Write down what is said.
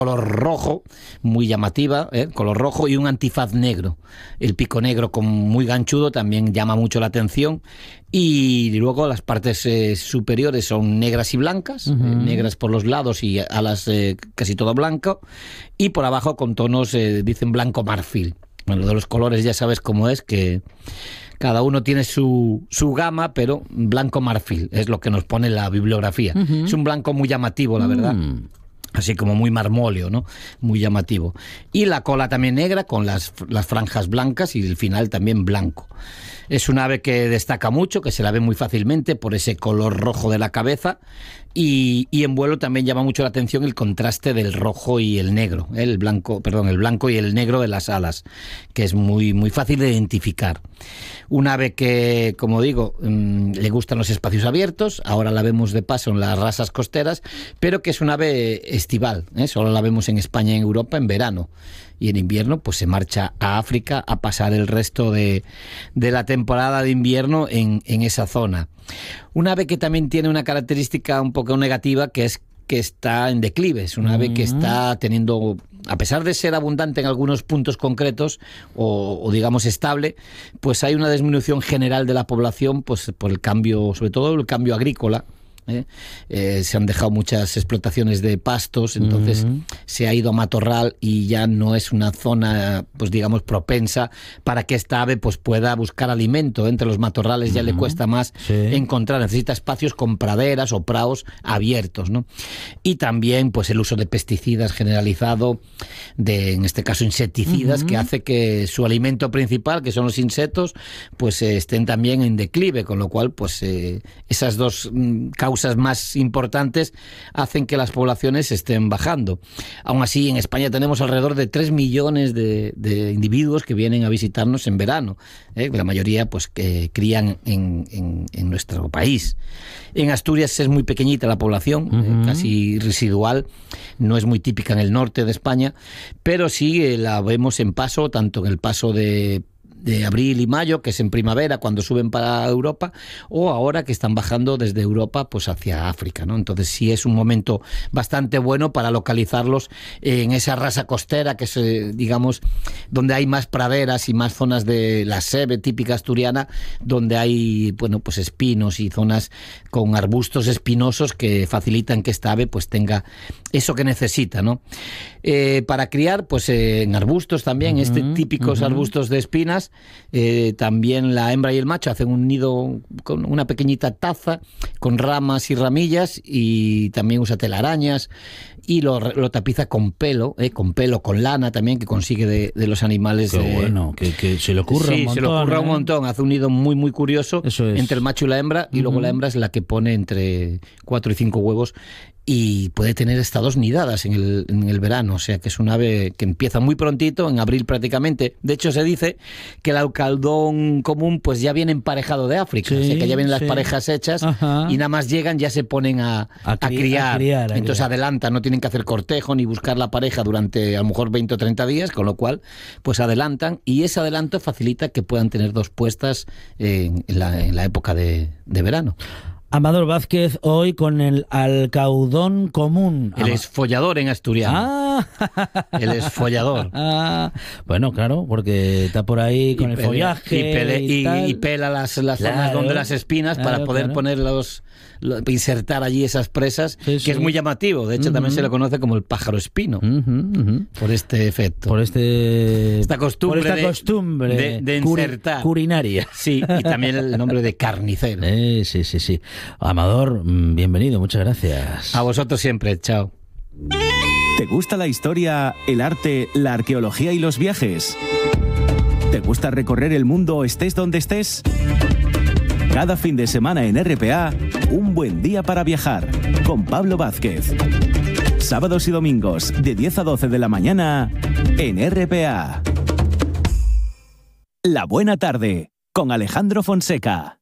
color rojo, muy llamativa, color rojo, y un antifaz negro. El pico negro muy ganchudo también llama mucho la atención. Y luego las partes superiores son negras y blancas, negras por los lados y alas casi todo blanco. Y por abajo con tonos, dicen blanco marfil. Bueno, de los colores ya sabes cómo es, que cada uno tiene su gama, pero blanco marfil es lo que nos pone la bibliografía. Es un blanco muy llamativo, la verdad. Así como muy marmóleo, ¿no? Muy llamativo. Y la cola también negra con las franjas blancas y el final también blanco. Es un ave que destaca mucho, que se la ve muy fácilmente por ese color rojo de la cabeza, y en vuelo también llama mucho la atención el contraste del rojo y el negro, el blanco y el negro de las alas, que es muy, muy fácil de identificar. Un ave que, como digo, le gustan los espacios abiertos, ahora la vemos de paso en las rasas costeras, pero que es un ave estival, solo la vemos en España y en Europa en verano. Y en invierno pues se marcha a África a pasar el resto de la temporada de invierno en esa zona. Un ave que también tiene una característica un poco negativa, que es que está en declive. Es un ave que está teniendo, a pesar de ser abundante en algunos puntos concretos o digamos estable, pues hay una disminución general de la población, pues por el cambio, sobre todo el cambio agrícola. Se han dejado muchas explotaciones de pastos, entonces se ha ido a matorral y ya no es una zona, pues digamos, propensa para que esta ave pues pueda buscar alimento. Entre los matorrales ya le cuesta más encontrar, necesita espacios con praderas o prados abiertos, ¿no? Y también pues el uso de pesticidas generalizado, en este caso insecticidas, que hace que su alimento principal, que son los insectos, pues estén también en declive, con lo cual pues esas dos causas más importantes hacen que las poblaciones estén bajando. Aún así, en España tenemos alrededor de 3 millones de individuos que vienen a visitarnos en verano. La mayoría pues que crían en nuestro país. En Asturias es muy pequeñita la población, casi residual, no es muy típica en el norte de España, pero sí la vemos en paso, tanto en el paso de abril y mayo, que es en primavera cuando suben para Europa, o ahora que están bajando desde Europa pues hacia África, ¿no? Entonces sí es un momento bastante bueno para localizarlos en esa rasa costera, que es digamos donde hay más praderas y más zonas de la sebe típica asturiana, donde hay pues espinos y zonas con arbustos espinosos que facilitan que esta ave pues tenga eso que necesita, ¿no? Para criar pues en arbustos también, típicos arbustos de espinas. También la hembra y el macho hacen un nido con una pequeñita taza con ramas y ramillas, y también usa telarañas y lo tapiza con pelo, con lana también, que consigue de los animales. Qué bueno, que se le ocurra un montón. Se le ocurra un montón. Hace un nido muy muy curioso entre el macho y la hembra, y luego la hembra es la que pone entre 4 y 5 huevos, y puede tener hasta 2 nidadas en el verano, o sea que es un ave que empieza muy prontito, en abril prácticamente. De hecho se dice que el alcaldón común pues ya viene emparejado de África, o sea que ya vienen las parejas hechas y nada más llegan, ya se ponen a criar. Entonces adelantan, no tienen que hacer cortejo ni buscar la pareja durante a lo mejor 20 o 30 días, con lo cual pues adelantan, y ese adelanto facilita que puedan tener 2 puestas en la época de verano. Amador Vázquez, hoy con el alcaudón común. El esfollador en asturiano. El esfollador. Bueno, claro, porque está por ahí con el follaje y pela las zonas donde las espinas para poder insertar allí esas presas, que es muy llamativo. De hecho, también se le conoce como el pájaro espino, por este efecto. Por esta costumbre de insertar. Culinaria. Sí, y también el nombre de carnicero. Sí. Amador, bienvenido, muchas gracias. A vosotros siempre, chao. ¿Te gusta la historia, el arte, la arqueología y los viajes? ¿Te gusta recorrer el mundo estés donde estés? Cada fin de semana en RPA, un buen día para viajar, con Pablo Vázquez. Sábados y domingos, de 10 a 12 de la mañana, en RPA. La Buena Tarde, con Alejandro Fonseca.